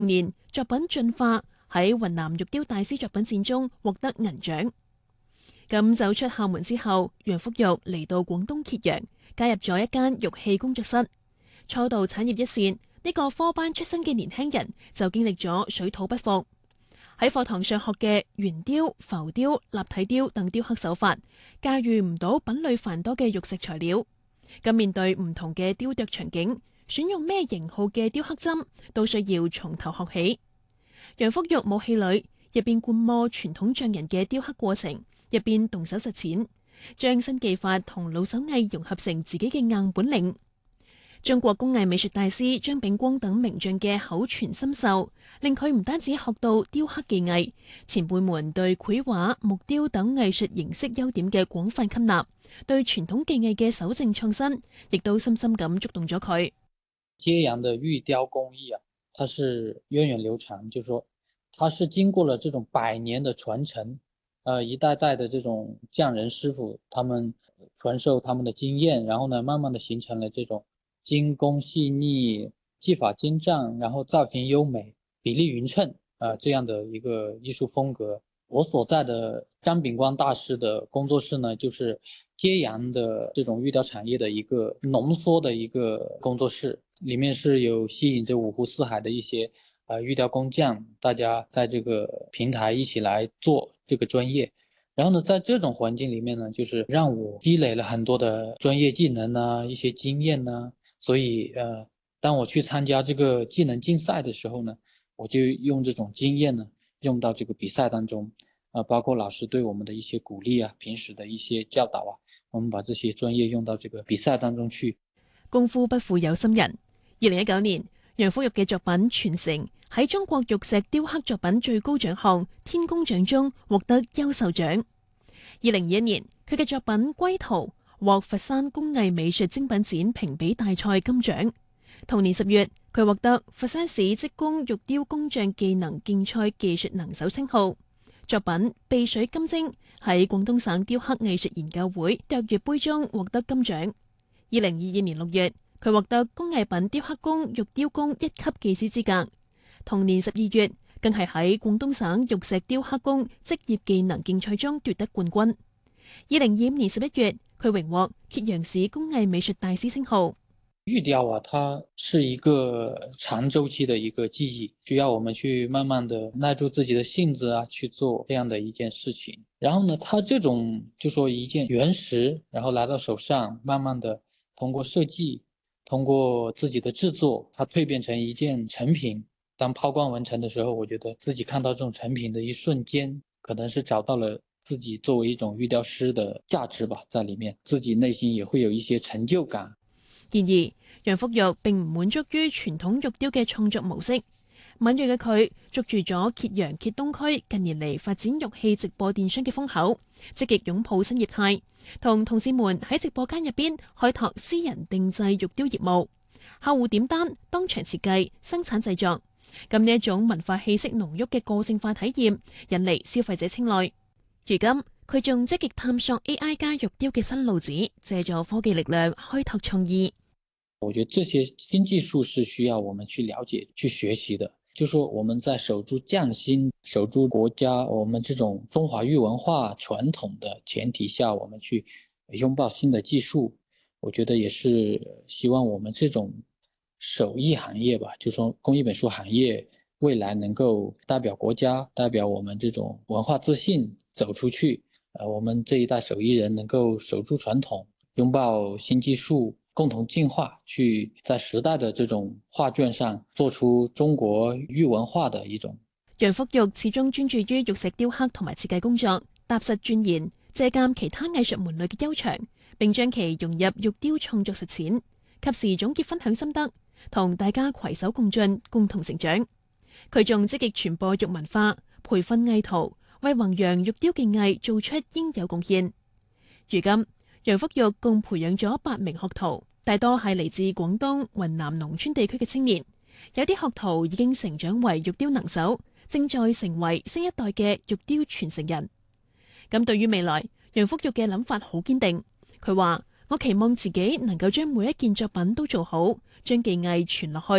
年作品進化喺雲南玉雕大師作品展中獲得銀獎。咁走出校門之後，楊福玉嚟到廣東揭陽，加入咗一間玉器工作室。初到產業一線，呢個科班出身嘅年輕人就經歷咗水土不服。喺課堂上學嘅圓雕、浮雕、立體雕等雕刻手法，駕馭唔到品類繁多嘅玉石材料。咁面對唔同嘅雕琢場景，選用咩型號嘅雕刻針，都需要從頭學起。楊福玉舞戲裏，一邊觀摩傳統匠人嘅雕刻過程，一邊動手實踐，將新技法同老手藝融合成自己嘅硬本領。中國工藝美術大師張炳光等名匠嘅口傳心授，令佢唔單止學到雕刻技藝，前輩們對繪畫、木雕等藝術形式優點嘅廣泛吸納，對傳統技藝嘅守正創新，亦都深深咁觸動咗佢。 揭陽的玉雕工藝啊，它是源遠流長，就是說它是經過了這種百年的傳承，一代代的這種匠人師傅，他們傳授他們的經驗，然後呢，慢慢的形成了這種精工細膩、技法精湛，然後造型優美、比例勻稱這樣的一個藝術風格。我所在的張炳光大師的工作室呢，就是揭陽的這種玉雕產業的一個濃縮的一個工作室，裡面是有吸引着五湖四海的一些玉雕工匠，大家在這個平台一起來做這個專業。然後呢，在這種環境裡面呢，就是讓我積累了很多的專業技能啊，一些經驗啊。所以當我去參加這個技能競賽的時候呢，我就用這種經驗呢，用到這個比賽當中，包括老師對我們的一些鼓勵啊，平時的一些教導啊，我們把這些專業用到這個比賽當中去。 功夫不負有心人。2019年，楊福玉嘅作品傳承喺中國玉石雕刻作品最高獎項天工獎中獲得優秀獎。2021年，佢嘅作品《歸途》獲佛山工藝美術精品展評比大賽金獎。同年10月，佢獲得佛山市職工玉雕工匠技能競賽技術能手稱號。作品《碧水金睛》喺廣東省雕刻藝術研究會卓越杯中獲得金獎。2022年6月，佢獲得工藝品雕刻工玉雕工1級技師資格。同年12月，更係喺廣東省玉石雕刻工職業技能競賽中奪得冠軍。2025年11月，佢榮獲揭陽市工藝美術大師稱號。 玉雕啊，它是一個長周期的一個技藝，需要我們去慢慢的耐住自己的性子啊，去做這樣的一件事情。然後呢，它這種就說一件原石，然後來到手上，慢慢的通過設計，通過自己的製作，它蛻變成一件成品。當拋光完成的時候，我覺得自己看到這種成品的一瞬間，可能是找到了自己作為一種玉雕師的價值吧，在裡面，自己內心也會有一些成就感。 然而，楊福玉並唔滿足於傳統玉雕嘅創作模式，敏銳嘅佢捉住咗揭陽揭東區近年嚟發展玉器直播電商嘅風口，積極擁抱新業態，同同事們喺直播間入邊開拓私人定製玉雕業務，客戶點單當場設計生產製作，咁呢一種文化氣息濃郁嘅個性化體驗引嚟消費者青睞。如今佢仲積極探索 AI 加玉雕嘅新路子，借助科技力量開拓創意。 我覺得這些新技術是需要我們去了解、去學習的。就說我們在守住匠心、守住國家我們這種中華玉文化傳統的前提下，我們去擁抱新的技術。我覺得也是希望我們這種手藝行業吧，就說工藝美術行業未來能夠代表國家、代表我們這種文化自信走出去。我們這一代手藝人能夠守住傳統，擁抱新技術，共同進化，去在時代的這種畫卷上做出中國玉文化的一種。 楊福玉始終專注於玉石雕刻同埋設計工作，踏實鑽研，借鑒其他藝術門類嘅悠長，並將其融入玉雕創作實踐，及時總結分享心得，同大家攜手共進，共同成長。佢仲積極傳播玉文化，培訓藝徒，為弘揚玉雕技藝做出應有貢獻。如今，楊福玉共培養咗8名學徒，大多係嚟自廣東、雲南農村地區嘅青年。有啲學徒已經成長為玉雕能手，正在成為新一代嘅玉雕傳承人。咁對於未來，楊福玉嘅諗法好堅定。佢話：我期望自己能夠將每一件作品都做好，將技藝傳落去，帶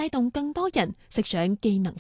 帶動更多人食上技能